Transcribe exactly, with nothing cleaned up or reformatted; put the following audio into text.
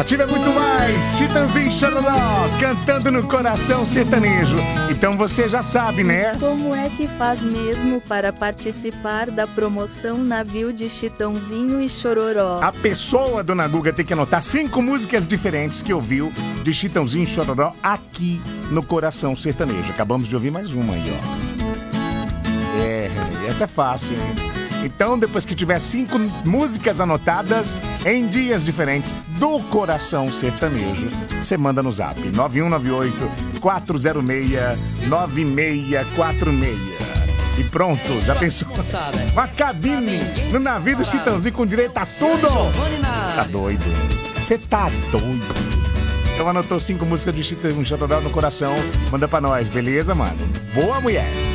Ativa muito mais, Chitãozinho Chororó, cantando no coração sertanejo. Então você já sabe, né? Como é que faz mesmo para participar da promoção Navio de Chitãozinho e Chororó? A pessoa, dona Guga, tem que anotar cinco músicas diferentes que ouviu de Chitãozinho e Chororó aqui no coração sertanejo. Acabamos de ouvir mais uma aí, ó. É, essa é fácil, hein? Então, depois que tiver cinco músicas anotadas em dias diferentes do coração sertanejo, você manda no zap nove um nove oito, quatro zero seis, nove seis quatro seis. E pronto, já pensou? Uma cabine no navio do Chitãozinho com direito a tudo. Tá doido? Você tá doido? Então anotou cinco músicas de Chitãozinho Chororó no coração, manda pra nós, beleza, mano? Boa, mulher!